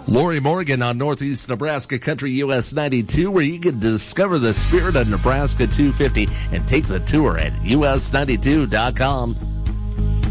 Lori Morgan on Northeast Nebraska Country US 92, where you can discover the spirit of Nebraska 250 and take the tour at us92.com.